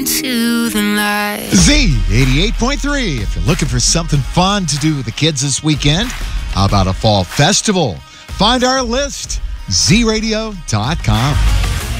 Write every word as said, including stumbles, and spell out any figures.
To the night. Z eighty-eight point three. If you're looking for something fun to do with the kids this weekend, how about a fall festival? Find our list, z radio dot com.